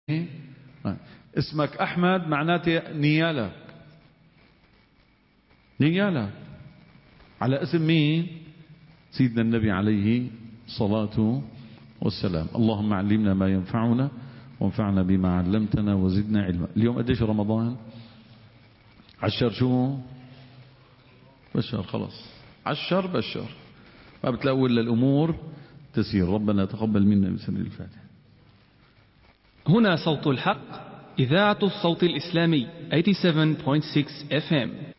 اسمك أحمد معناته نيالك، نيالك على اسم مين؟ سيدنا النبي عليه الصلاة والسلام. اللهم علمنا ما ينفعنا وانفعنا بما علمتنا وزدنا علما. اليوم قديش رمضان؟ عشر شو؟ بشر، خلاص عشر بشر، ما بتلاقوا إلا الأمور تسير. ربنا تقبل منا بسر الفاتحة. هنا صوت الحق، إذاعة الصوت الإسلامي 87.6 FM.